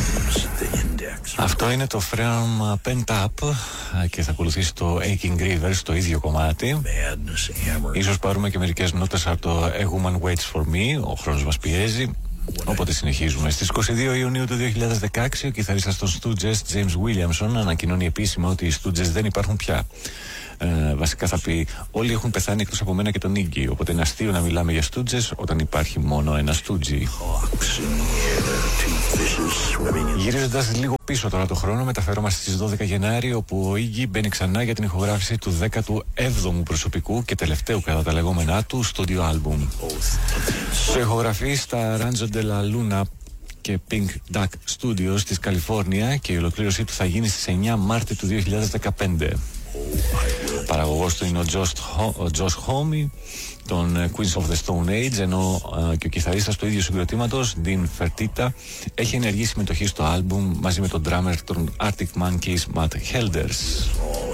Αυτό είναι το From Pent Up και θα ακολουθήσει το Aching Rivers, το ίδιο κομμάτι. Ίσως πάρουμε και μερικές νότες από το A Woman Waits For Me. Ο χρόνος μας πιέζει, οπότε συνεχίζουμε. Στις 22 Ιουνίου του 2016 ο κιθαρίστας των Stooges, James Williamson, ανακοινώνει επίσημα ότι οι Stooges δεν υπάρχουν πια. Βασικά θα πει: όλοι έχουν πεθάνει εκτός από μένα και τον Iggy. Οπότε είναι αστείο να μιλάμε για Stooges όταν υπάρχει μόνο ένα Stoogie. Γυρίζοντας λίγο πίσω τώρα το χρόνο, μεταφερόμαστε στις 12 Γενάρη, όπου ο Iggy μπαίνει ξανά για την ηχογράφηση του 17ου προσωπικού και τελευταίου κατά τα λεγόμενά του στούντιο άλμπουμ. Το ηχογραφεί στα Rancho de la Luna και Pink Duck Studios της Καλιφόρνια και η ολοκλήρωσή του θα γίνει στις 9 Μάρτη του 2015. Παραγωγός του είναι ο Josh Homme των Queens of the Stone Age, ενώ και ο κιθαρίστας του ίδιου συγκροτήματος, Dean Fertitta, έχει ενεργή συμμετοχή στο άλμπουμ μαζί με τον drummer των Arctic Monkeys, Matt Helders.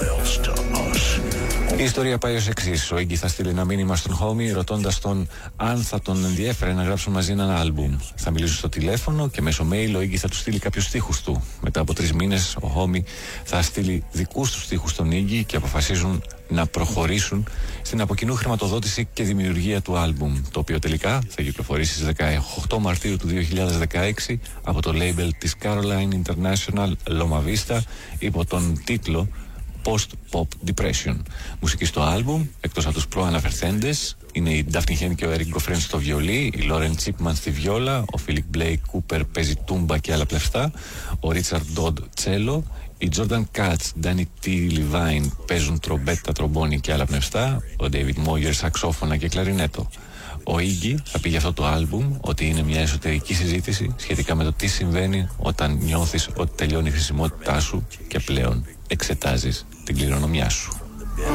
Η ιστορία πάει ως εξής. Ο Iggy θα στείλει ένα μήνυμα στον Homme ρωτώντας τον αν θα τον ενδιέφερε να γράψουν μαζί ένα άλμπουμ. Θα μιλήσουν στο τηλέφωνο και μέσω mail ο Iggy θα του στείλει κάποιους στίχους του. Μετά από 3 μήνες ο Homme θα στείλει δικούς του στίχους στον Iggy και αποφασίζουν να προχωρήσουν στην αποκοινού χρηματοδότηση και δημιουργία του άλμπουμ, το οποίο τελικά θα κυκλοφορήσει στις 18 Μαρτίου του 2016 από το label της Caroline International Loma Vista υπό τον τίτλο Post-Pop Depression. Μουσική στο άλμπουμ, εκτός από τους προαναφερθέντες, είναι η Daphne Henke και ο Eric Goffren στο βιολί, η Lauren Chipman στη βιόλα, ο Philip Blake Cooper παίζει τούμπα και άλλα πλευστά, ο Richard Dodd τσέλο, η Jordan Katz, Danny T. Levine παίζουν τρομπέτα, τρομπόνι και άλλα πνευστά, ο David Moyer σαξόφωνα και κλαρινέτο. Ο Iggy θα πει για αυτό το άλμπουμ ότι είναι μια εσωτερική συζήτηση σχετικά με το τι συμβαίνει όταν νιώθεις ότι τελειώνει η χρησιμότητά σου και πλέον εξετάζεις την κληρονομιά σου.